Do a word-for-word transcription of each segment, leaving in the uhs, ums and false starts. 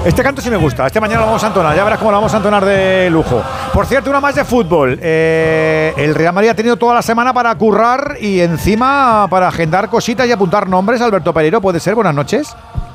Este canto sí me gusta, este mañana lo vamos a entonar, ya verás cómo lo vamos a entonar de lujo. Por cierto, una más de fútbol. Eh, el Real Madrid ha tenido toda la semana para currar y encima para agendar cositas y apuntar nombres. Alberto Pereiro, ¿puede ser? Buenas noches.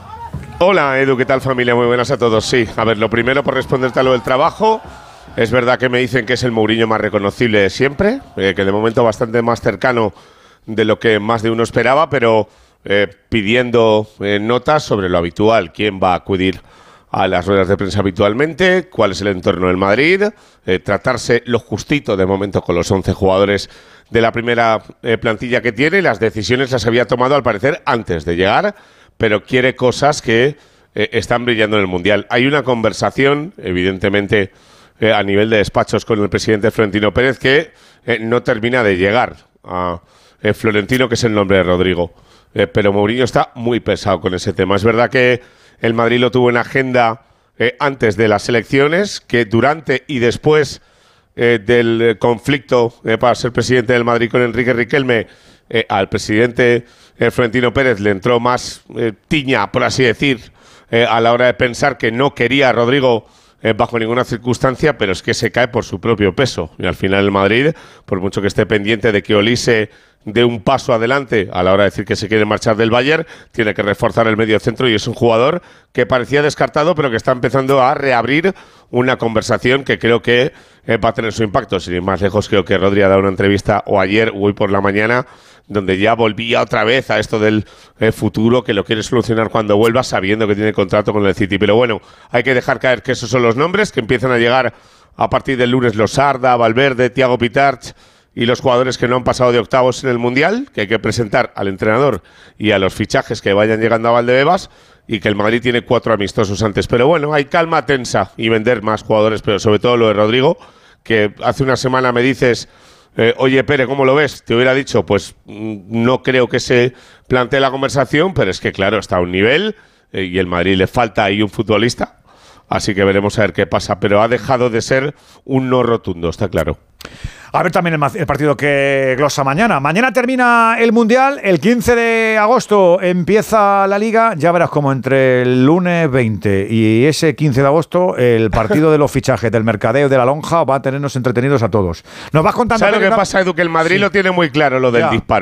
Hola Edu, ¿qué tal familia? Muy buenas a todos. Sí, a ver, lo primero por responderte a lo del trabajo. Es verdad que me dicen que es el Mourinho más reconocible de siempre, eh, que de momento bastante más cercano de lo que más de uno esperaba, pero eh, pidiendo eh, notas sobre lo habitual, quién va a acudir a las ruedas de prensa habitualmente, cuál es el entorno del Madrid, eh, tratarse lo justito de momento con los once jugadores de la primera eh, plantilla que tiene. Las decisiones las había tomado al parecer antes de llegar, pero quiere cosas que eh, están brillando en el Mundial. Hay una conversación, evidentemente, eh, a nivel de despachos con el presidente Florentino Pérez que eh, no termina de llegar a eh, Florentino, que es el nombre de Rodrigo. Eh, pero Mourinho está muy pesado con ese tema. Es verdad que el Madrid lo tuvo en agenda eh, antes de las elecciones, que durante y después eh, del conflicto eh, para ser presidente del Madrid con Enrique Riquelme, eh, al presidente eh, Florentino Pérez le entró más eh, tiña, por así decir, eh, a la hora de pensar que no quería a Rodrigo eh, bajo ninguna circunstancia, pero es que se cae por su propio peso. Y al final el Madrid, por mucho que esté pendiente de que Olise de un paso adelante a la hora de decir que se quiere marchar del Bayern, tiene que reforzar el medio centro y es un jugador que parecía descartado pero que está empezando a reabrir una conversación que creo que eh, va a tener su impacto. Sin ir más lejos, creo que Rodri ha dado una entrevista o ayer o hoy por la mañana donde ya volvía otra vez a esto del eh, futuro, que lo quiere solucionar cuando vuelva, sabiendo que tiene contrato con el City. Pero bueno, hay que dejar caer que esos son los nombres que empiezan a llegar a partir del lunes: Los Arda, Valverde, Thiago Pitarch y los jugadores que no han pasado de octavos en el Mundial, que hay que presentar al entrenador y a los fichajes que vayan llegando a Valdebebas, y que el Madrid tiene cuatro amistosos antes. Pero bueno, hay calma tensa y vender más jugadores, pero sobre todo lo de Rodrigo, que hace una semana me dices, eh, oye Pere, ¿cómo lo ves? Te hubiera dicho, pues no creo que se plantee la conversación, pero es que claro, está a un nivel eh, y el Madrid le falta ahí un futbolista, así que veremos a ver qué pasa, pero ha dejado de ser un no rotundo, está claro. A ver también el, el partido que glosa mañana. Mañana termina el Mundial, el quince de agosto empieza la Liga. Ya verás cómo entre el lunes veinte y ese quince de agosto el partido de los fichajes, del mercadeo, de la lonja, va a tenernos entretenidos a todos. Nos vas contando... ¿Sabes lo que pasa, Edu? Que el Madrid sí. lo tiene muy claro, lo del ya. disparo.